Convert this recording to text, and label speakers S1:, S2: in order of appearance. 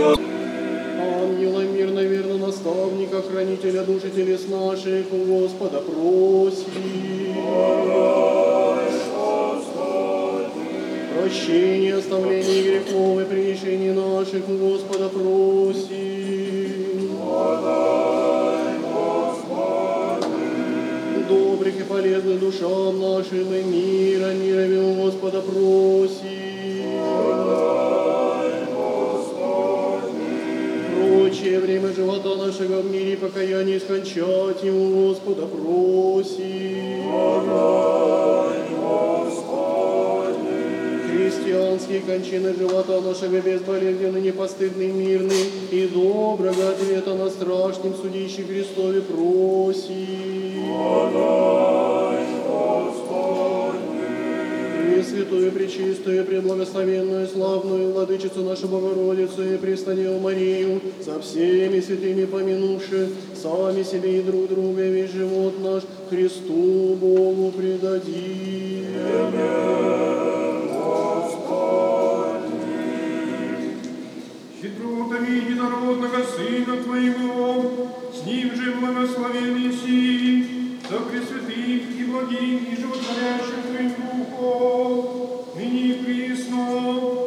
S1: Ангела мирно, верно, наставника, хранителя души телес наших, у Господа просим. Прощение, оставление грехов и прегрешений наших, у Господа просим. Добрых и полезных душам нашим и мира у Господа просим. Прочее время живота нашего в мире покаяние скончать ему, Господа просим. Христианские кончины живота нашего безболезненны, непостыдны, мирны, и доброго ответа на страшном судище Христове просим. Пресвятую, пречистую, преблагословенную, славную Владычицу нашу Богородицу и Преснодеву Марию, со всеми святыми помянувши, сами себе и друг друга, и весь живот наш Христу Богу предадим.
S2: Щедротами единородного Сына Твоего, с Ним же благословенный си, со пресвятых и благих и животворящих Твоим Духом, ныне и присно,